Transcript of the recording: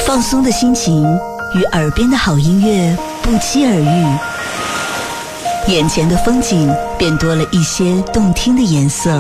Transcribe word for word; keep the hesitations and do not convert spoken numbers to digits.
放松的心情与耳边的好音乐不期而遇，眼前的风景便多了一些动听的颜色。